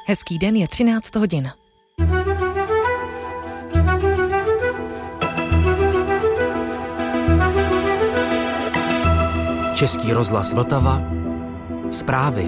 Hezký den, je 13 hodin. Český rozhlas Vltava. Zprávy.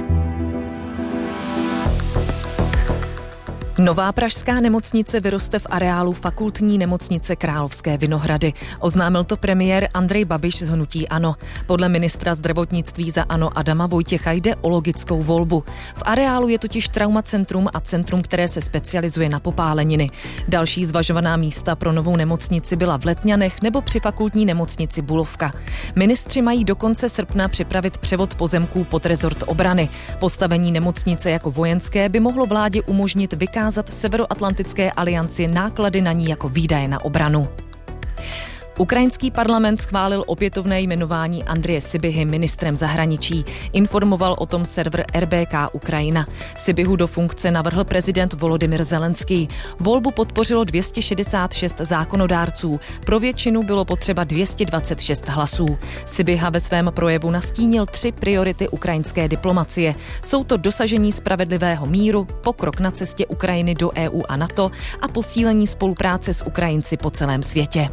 Nová pražská nemocnice vyroste v areálu Fakultní nemocnice Královské Vinohrady. Oznámil to premiér Andrej Babiš z hnutí ANO. Podle ministra zdravotnictví za ANO Adama Vojtěcha jde o logickou volbu. V areálu je totiž traumacentrum a centrum, které se specializuje na popáleniny. Další zvažovaná místa pro novou nemocnici byla v Letňanech nebo při Fakultní nemocnici Bulovka. Ministři mají do konce srpna připravit převod pozemků pod rezort obrany. Postavení nemocnice jako vojenské by mohlo vládě umožnit vykázat Severoatlantické alianci náklady na ní jako výdaje na obranu. Ukrajinský parlament schválil opětovné jmenování Andreje Sybihy ministrem zahraničí. Informoval o tom server RBK Ukrajina. Sybihu do funkce navrhl prezident Volodymyr Zelenský. Volbu podpořilo 266 zákonodárců. Pro většinu bylo potřeba 226 hlasů. Sybiha ve svém projevu nastínil 3 priority ukrajinské diplomacie. Jsou to dosažení spravedlivého míru, pokrok na cestě Ukrajiny do EU a NATO a posílení spolupráce s Ukrajinci po celém světě.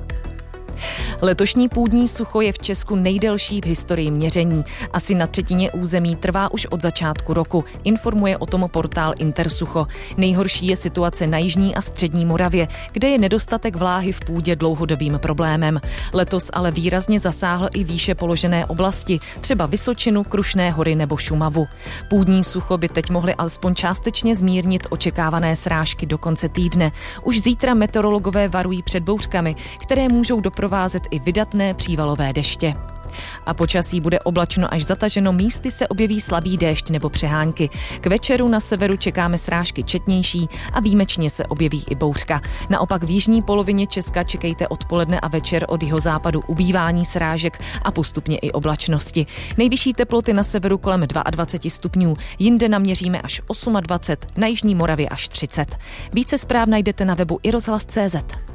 Letošní půdní sucho je v Česku nejdelší v historii měření. Asi na třetině území trvá už od začátku roku, informuje o tom portál Intersucho. Nejhorší je situace na jižní a střední Moravě, kde je nedostatek vláhy v půdě dlouhodobým problémem. Letos ale výrazně zasáhl i výše položené oblasti, třeba Vysočinu, Krušné hory nebo Šumavu. Půdní sucho by teď mohly alespoň částečně zmírnit očekávané srážky do konce týdne. Už zítra meteorologové varují před bouřkami, které můžou doprovázet i vydatné přívalové deště. A počasí bude oblačno až zataženo, místy se objeví slabý déšť nebo přehánky. K večeru na severu čekáme srážky četnější a výjimečně se objeví i bouřka. Naopak v jižní polovině Česka čekejte odpoledne a večer od jihozápadu ubývání srážek a postupně i oblačnosti. Nejvyšší teploty na severu kolem 22 stupňů, jinde naměříme až 28, na jižní Moravě až 30. Více zpráv najdete na webu iRozhlas.cz.